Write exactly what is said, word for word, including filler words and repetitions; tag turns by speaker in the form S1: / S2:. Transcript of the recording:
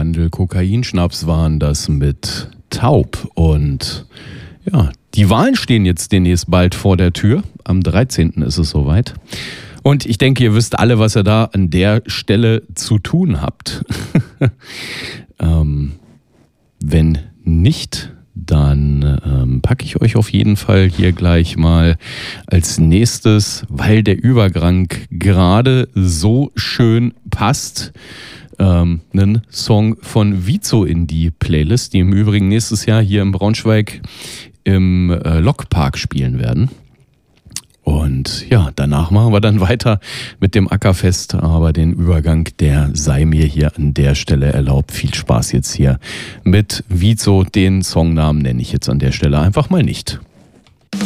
S1: Mandel-Kokain-Schnaps waren das mit Taub. Und ja, die Wahlen stehen jetzt demnächst bald vor der Tür. Am dreizehnten ist es soweit. Und ich denke, ihr wisst alle, was ihr da an der Stelle zu tun habt. ähm, wenn nicht, dann ähm, packe ich euch auf jeden Fall hier gleich mal als nächstes, weil der Übergang gerade so schön passt, ähm, einen Song von Vizo in die Playlist, die im Übrigen nächstes Jahr hier in Braunschweig im äh, Lokpark spielen werden. Und ja, danach machen wir dann weiter mit dem Ackerfest, aber den Übergang, der sei mir hier an der Stelle erlaubt. Viel Spaß jetzt hier mit Vizo, den Songnamen nenne ich jetzt an der Stelle einfach mal nicht.